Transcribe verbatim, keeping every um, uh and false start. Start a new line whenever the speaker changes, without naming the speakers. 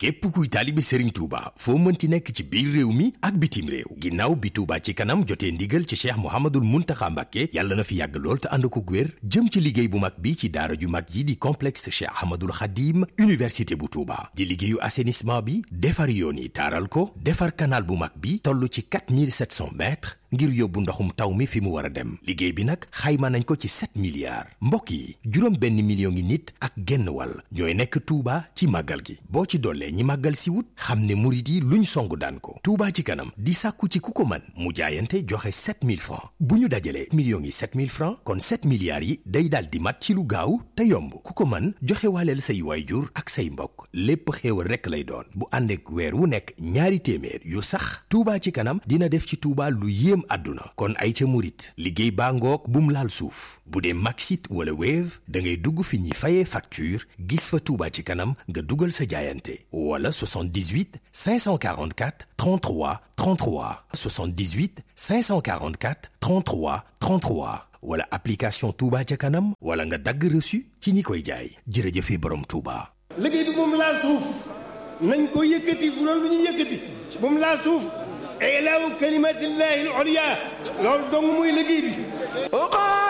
képp kuy taalibe Serigne Touba foo mënti nekk ci biir réew mi ak bitim réew ginnaaw bi Touba ci kanam jotee ndigal ci Cheikh Mouhamadoul Mountakha Mbacké yàlla na fi yàgg lool te ànd ko wér jëm ci liggéey bu mag bi ci daara ju mag yi di complexe Cheikh Ahmadoul Khadim université bu Touba di liggéeyu assainissement bi defar yoon yi taaral ko defar canal bu mag bi toll ci quatre mille sept cents mètres ngir yóbbu ndoxum taw mi fi mu war a dem liggéey bi nag xayma nañ ko ci sept milliards mbokk yi juróom benn million ngi nit ak genn wàll ñooy nekk Touba ci màggal gi boo ci dollee ñi màggal si wut xam ne murit yi luñ songu daan ko Touba ci kanam di sàkku ci ku ko man mu jaayante joxe sept mille francs bu ñu dajalee millions yi sept mille francs kon sept milliards yi day daal di mat ci lu gaaw te yomb ku ko man joxe waaleel say waayjur ak say mbokk lépp xéewal rekk lay doon bu ànd ak weer wu nekk ñaari téeméer yu sax Touba ci kanam dina def ci Touba lu yéem àdduna kon ay ca murit liggéey baa ngoog bum laal suuf bu dee Maxit wala Wave da ngay dugg fi ñuy fayee facture gis fa Touba ci kanam nga dugal sa jaayante wala soixante-dix-huit cinq cent quarante-quatre trente-trois trente-trois soixante-dix-huit cinq cent quarante-quatre trente-trois trente-trois wala application Touba ca kanam wala nga dagg reçu ci ñi koy jaay jërëjëfe borom Touba.
liggéey bi moom laal suuf nañ ko yëkkati bu doon lu ñu yëkkati moom laal suuf ilaahu kalimatillahi al-ulya loolu dong muy liggéey bi